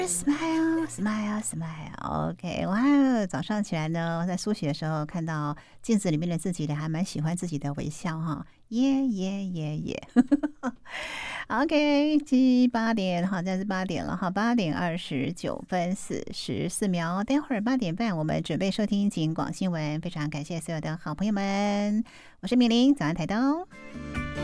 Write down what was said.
Smile, smile, smile. OK， 哇，早上起来呢，在梳洗的时候看到镜子里面的自己，还蛮喜欢自己的微笑哈。耶耶耶耶。OK， 8点，好，现在是8点了哈，8点29分44秒。待会儿8点半，我们准备收听警广新闻。非常感谢所有的好朋友们，我是米玲，早安台东。